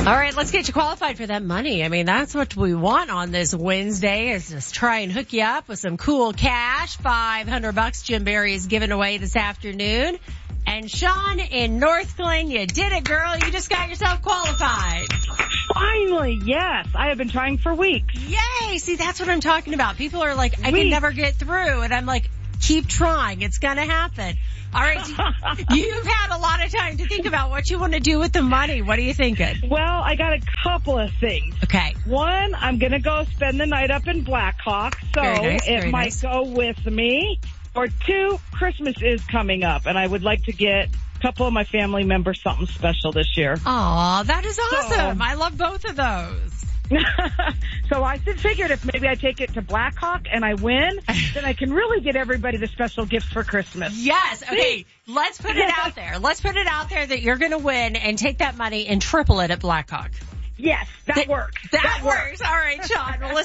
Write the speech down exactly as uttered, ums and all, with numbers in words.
All right, let's get you qualified for that money. I mean, that's what we want on this Wednesday, is just try and hook you up with some cool cash. five hundred bucks Jim Barry is giving away this afternoon. And Sean in North Glen, you did it, girl. You just got yourself qualified. Finally, yes. I have been trying for weeks. Yay! See, that's what I'm talking about. People are like, I Weeks. can never get through. And I'm like, keep trying. It's going to happen. All right. You've had a lot of time to think about what you want to do with the money. What are you thinking? Well, I got a couple of things. Okay. One, I'm going to go spend the night up in Blackhawk, so Very nice, it very might nice. go with me. Or two, Christmas is coming up, and I would like to get a couple of my family members something special this year. Aw, that is awesome. So- I love both of those. So I just figured if maybe I take it to Blackhawk and I win, then I can really get everybody the special gifts for Christmas. Yes. Okay. Let's put it out there. Let's put it out there that you're going to win and take that money and triple it at Blackhawk. Yes, that That- works. That, works. All right, Sean. Well, listen.